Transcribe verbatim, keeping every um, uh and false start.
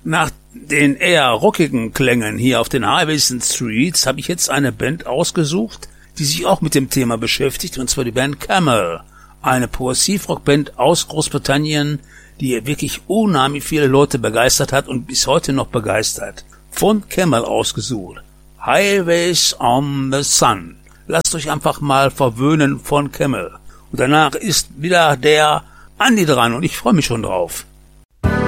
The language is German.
Nach den eher rockigen Klängen hier auf den Highways and Streets habe ich jetzt eine Band ausgesucht, die sich auch mit dem Thema beschäftigt, und zwar die Band Camel, eine Progressivrockband aus Großbritannien, die wirklich unheimlich viele Leute begeistert hat und bis heute noch begeistert. Von Camel ausgesucht. Highways on the Sun. Lasst euch einfach mal verwöhnen von Camel. Und danach ist wieder der Andi dran und ich freue mich schon drauf.